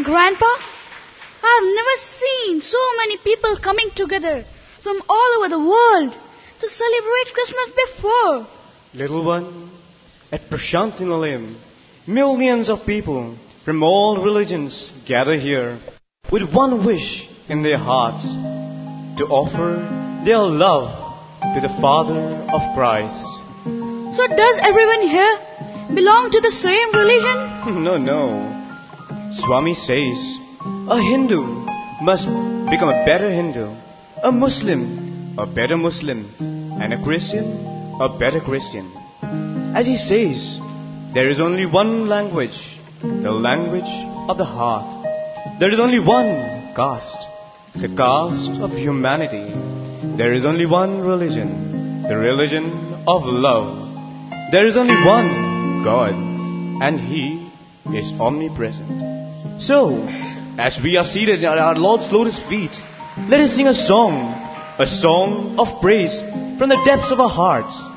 Grandpa, I've never seen so many people coming together from all over the world to celebrate Christmas before. Little one, at Prashanthi millions of people from all religions gather here with one wish in their hearts to offer their love to the Father of Christ. So does everyone here belong to the same religion? No. Swami says a Hindu must become a better Hindu, a Muslim a better Muslim, and a Christian a better Christian. As he says, there is only one language, the language of the heart. There is only one caste, the caste of humanity. There is only one religion, the religion of love. There is only one God, and He is omnipresent. So, as we are seated at our Lord's lotus feet, let us sing a song of praise from the depths of our hearts.